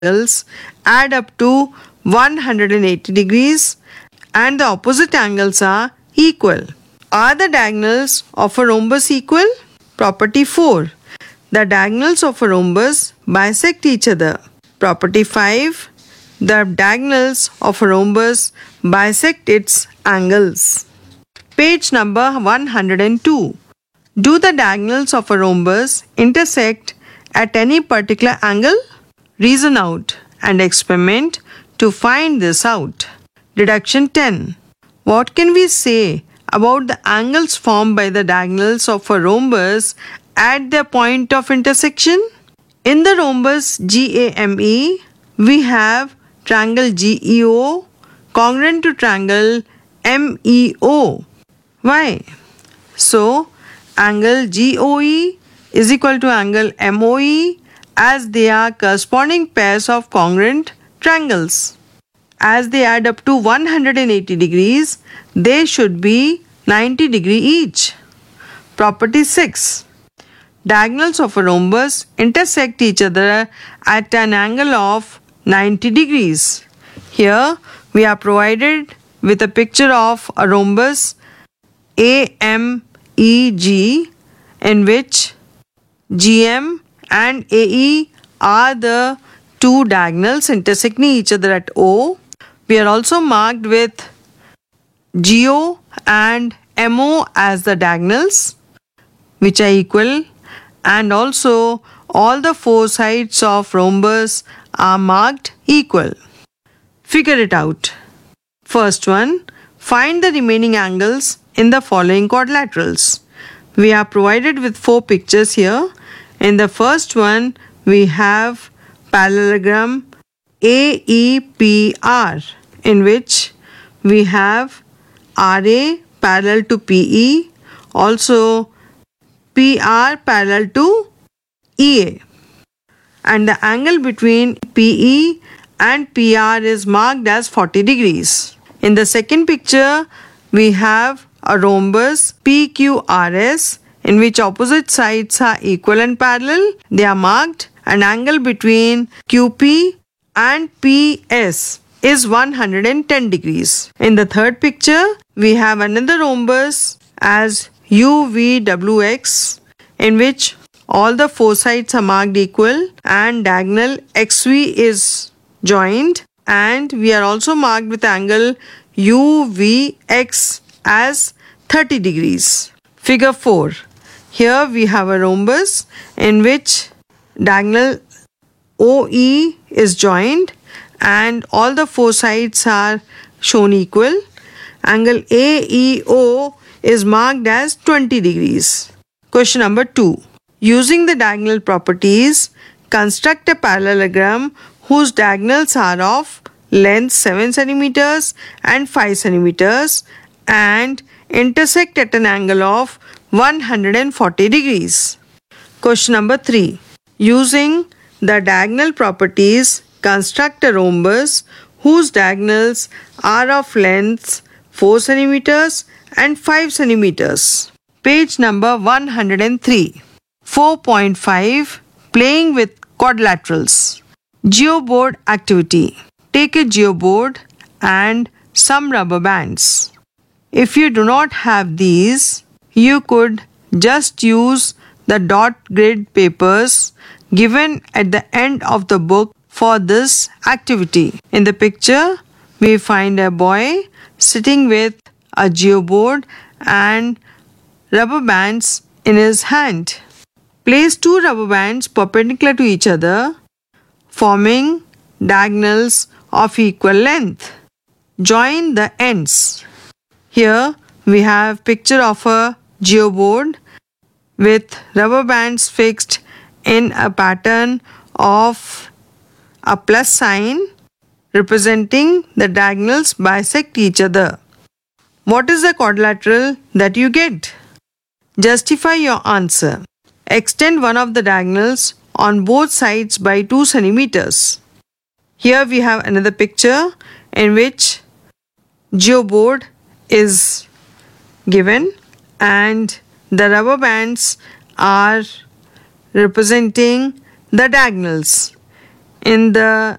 angles add up to 180 degrees and the opposite angles are equal. Are the diagonals of a rhombus equal? Property 4. The diagonals of a rhombus bisect each other. Property 5. The diagonals of a rhombus bisect its angles. Page number 102. Do the diagonals of a rhombus intersect at any particular angle? Reason out and experiment to find this out. Deduction 10. What can we say about the angles formed by the diagonals of a rhombus at their point of intersection? In the rhombus GAME, we have triangle GEO congruent to triangle MEO. Why? So, angle GOE is equal to angle MOE as they are corresponding pairs of congruent triangles. As they add up to 180 degrees, they should be 90 degrees each. Property 6. Diagonals of a rhombus intersect each other at an angle of 90 degrees. Here we are provided with a picture of a rhombus AMEG in which GM and AE are the two diagonals intersecting each other at O. We are also marked with GO and MO as the diagonals which are equal, and also all the four sides of rhombus are marked equal. Figure it out. First one, find the remaining angles in the following quadrilaterals. We are provided with four pictures here. In the first one, we have parallelogram AEPR in which we have RA parallel to PE, also PR parallel to EA, and the angle between PE and PR is marked as 40 degrees. In the second picture, we have a rhombus PQRS in which opposite sides are equal and parallel. They are marked. An angle between QP and PS is 110 degrees. In the third picture, we have another rhombus as UVWX in which all the four sides are marked equal and diagonal XV is joined, and we are also marked with angle UVX as 30 degrees. Figure 4. Here we have a rhombus in which diagonal OE is joined and all the four sides are shown equal. Angle AEO is marked as 20 degrees. Question number 2. Using the diagonal properties, construct a parallelogram whose diagonals are of length 7 cm and 5 cm and intersect at an angle of 140 degrees. Question number 3. Using the diagonal properties, construct a rhombus whose diagonals are of lengths 4 cm and 5 cm. Page number 103. 4.5. Playing with quadrilaterals. Geoboard activity. Take a geoboard and some rubber bands. If you do not have these, you could just use the dot grid papers given at the end of the book for this activity. In the picture, we find a boy sitting with a geoboard and rubber bands in his hand. Place two rubber bands perpendicular to each other, forming diagonals of equal length. Join the ends. Here we have picture of a geoboard with rubber bands fixed in a pattern of a plus sign representing the diagonals bisect each other. What is the quadrilateral that you get? Justify your answer. Extend one of the diagonals on both sides by 2 cm. Here we have another picture in which geoboard is given and the rubber bands are representing the diagonals. in the